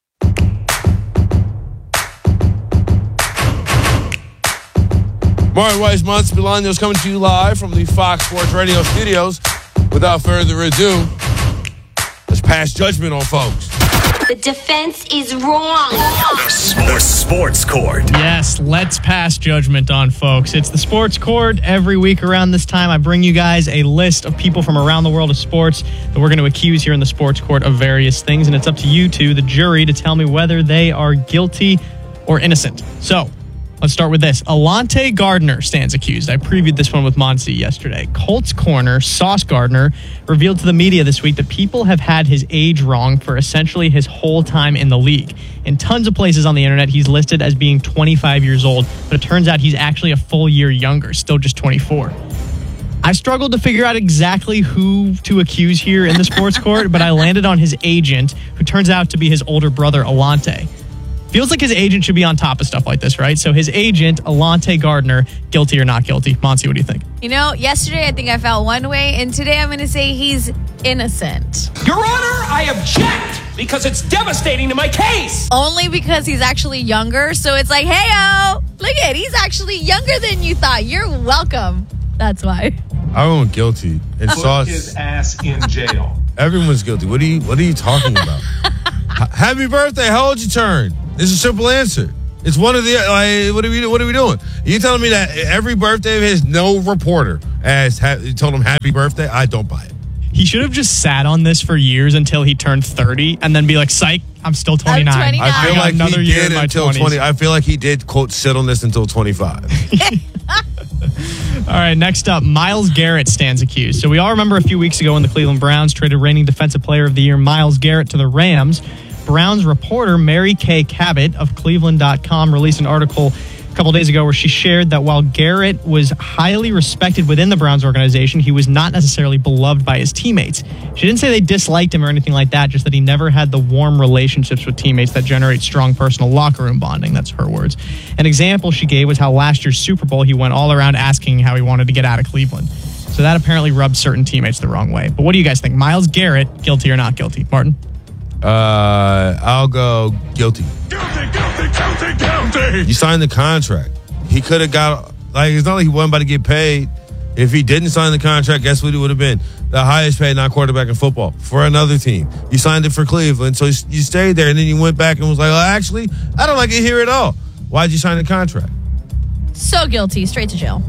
Mario Weiss, Monts Bolaños coming to you live from the Fox Sports Radio studios. Without further ado, let's pass judgment on folks. The defense is wrong. The Sports Court. Yes, let's pass judgment on folks. It's the Sports Court. Every week around this time, I bring you guys a list of people from around the world of sports that we're going to accuse here in the Sports Court of various things, and it's up to you two, the jury, to tell me whether they are guilty or innocent. So, Let's start with this. Alante Gardner stands accused. I previewed this one with Monty yesterday. Colts corner Sauce Gardner revealed to the media this week that people have had his age wrong for essentially his whole time in the league. In tons of places on the internet, he's listed as being 25 years old, but it turns out he's actually a full year younger, still just 24. I struggled to figure out exactly who to accuse here in the sports court, but I landed on his agent, who turns out to be his older brother, Alante. Feels like his agent should be on top of stuff like this, right? So his agent, Alante Gardner, guilty or not guilty? Monty, what do you think? You know, yesterday I think I felt one way, and today I'm going to say he's innocent. Your Honor, I object because it's devastating to my case. Only because he's actually younger, so it's like, hey-o, look at it, he's actually younger than you thought. You're welcome. That's why. I went guilty. And Put Sauce, his ass in jail. Everyone's guilty. What are you talking about? Happy birthday. How old you turn? It's a simple answer. It's one of the what are we doing? You telling me that every birthday of his, no reporter told him happy birthday? I don't buy it. He should have just sat on this for years until he turned 30 and then be like, psych, I'm still 29. I'm 29. I feel like another he year did in my until 20s. 20. I feel like he did, quote, sit on this until 25. All right, next up, Myles Garrett stands accused. So we all remember a few weeks ago when the Cleveland Browns traded reigning Defensive Player of the Year Myles Garrett to the Rams. Browns reporter Mary Kay Cabot of Cleveland.com released an article a couple days ago where she shared that while Garrett was highly respected within the Browns organization, he was not necessarily beloved by his teammates. She didn't say they disliked him or anything like that, just that he never had the warm relationships with teammates that generate strong personal locker room bonding. That's her words. An example she gave was how last year's Super Bowl, he went all around asking how he wanted to get out of Cleveland. So that apparently rubbed certain teammates the wrong way. But what do you guys think? Myles Garrett, guilty or not guilty? Martin? I'll go guilty. Guilty. You signed the contract. He could have got, it's not like he wasn't about to get paid. If he didn't sign the contract, guess what it would have been? The highest paid non-quarterback in football for another team. You signed it for Cleveland, so you stayed there, and then you went back and was like, actually, I don't like it here at all. Why'd you sign the contract? So guilty. Straight to jail.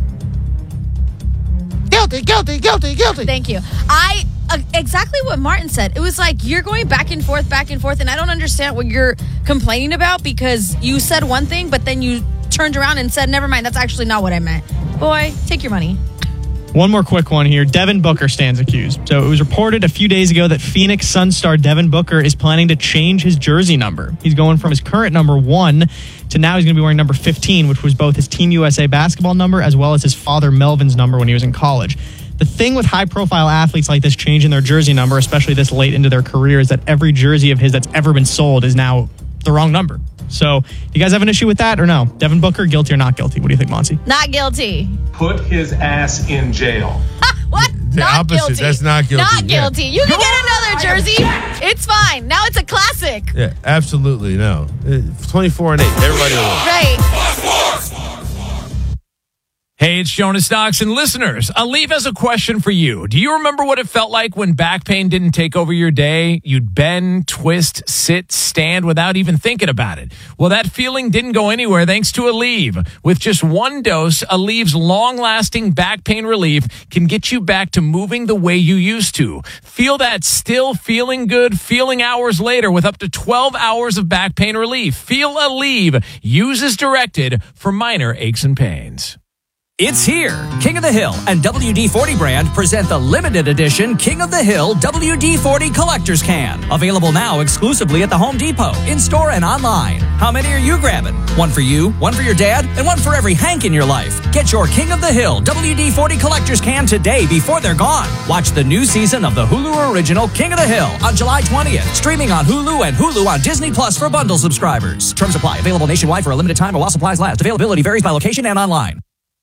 Guilty. Thank you. Exactly what Martin said. It was like you're going back and forth, and I don't understand what you're complaining about because you said one thing, but then you turned around and said, never mind, that's actually not what I meant. Boy, take your money. One more quick one here. Devin Booker stands accused. So it was reported a few days ago that Phoenix Suns star Devin Booker is planning to change his jersey number. He's going from his current number 1 to now he's going to be wearing number 15, which was both his Team USA basketball number as well as his father Melvin's number when he was in college. The thing with high-profile athletes like this changing their jersey number, especially this late into their career, is that every jersey of his that's ever been sold is now the wrong number. So, you guys have an issue with that or no? Devin Booker, guilty or not guilty? What do you think, Monty? Not guilty. Put his ass in jail. What? The not opposite. Guilty. That's not guilty. Not guilty. You can get another jersey. It's fine. Now it's a classic. Yeah, absolutely no. 24-8. Everybody wins. Right. Hey, it's Jonas Knox, and listeners, Aleve has a question for you. Do you remember what it felt like when back pain didn't take over your day? You'd bend, twist, sit, stand without even thinking about it. Well, that feeling didn't go anywhere thanks to Aleve. With just one dose, Aleve's long-lasting back pain relief can get you back to moving the way you used to. Feel that still feeling good feeling hours later with up to 12 hours of back pain relief. Feel Aleve. Use as directed for minor aches and pains. It's here. King of the Hill and WD-40 brand present the limited edition King of the Hill WD-40 Collector's Can. Available now exclusively at the Home Depot, in-store and online. How many are you grabbing? One for you, one for your dad, and one for every Hank in your life. Get your King of the Hill WD-40 Collector's Can today before they're gone. Watch the new season of the Hulu original King of the Hill on July 20th. Streaming on Hulu and Hulu on Disney Plus for bundle subscribers. Terms apply. Available nationwide for a limited time or while supplies last. Availability varies by location and online.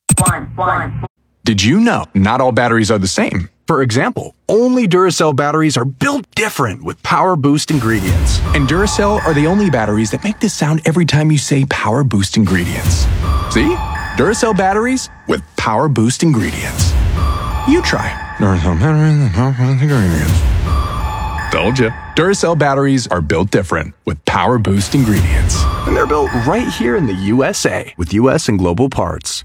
Did you know not all batteries are the same? For example, only Duracell batteries are built different with Power Boost ingredients. And Duracell are the only batteries that make this sound every time you say Power Boost ingredients. See? Duracell batteries with Power Boost ingredients. You try. Duracell batteries with Power Boost ingredients. Told you. Duracell batteries are built different with Power Boost ingredients. And they're built right here in the USA with US and global parts.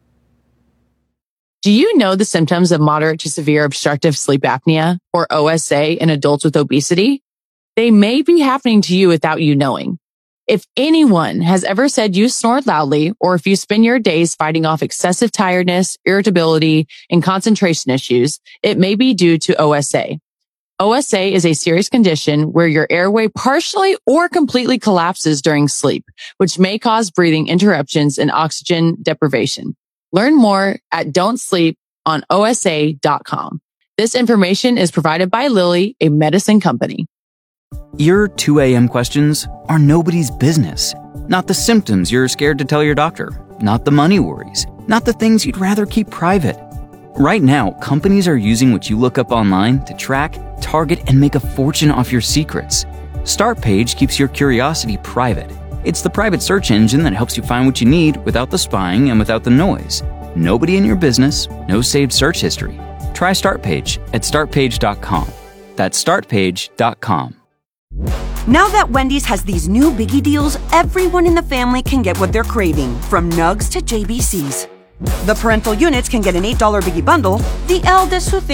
Do you know the symptoms of moderate to severe obstructive sleep apnea, or OSA, in adults with obesity? They may be happening to you without you knowing. If anyone has ever said you snore loudly, or if you spend your days fighting off excessive tiredness, irritability, and concentration issues, it may be due to OSA. OSA is a serious condition where your airway partially or completely collapses during sleep, which may cause breathing interruptions and oxygen deprivation. Learn more at don'tsleeponosa.com. This information is provided by Lilly, a medicine company. Your 2 a.m. questions are nobody's business. Not the symptoms you're scared to tell your doctor. Not the money worries. Not the things you'd rather keep private. Right now, companies are using what you look up online to track, target, and make a fortune off your secrets. StartPage keeps your curiosity private. It's the private search engine that helps you find what you need without the spying and without the noise. Nobody in your business, no saved search history. Try StartPage at startpage.com. That's startpage.com. Now that Wendy's has these new biggie deals, everyone in the family can get what they're craving, from Nugs to JBCs. The parental units can get an $8 biggie bundle. The eldest who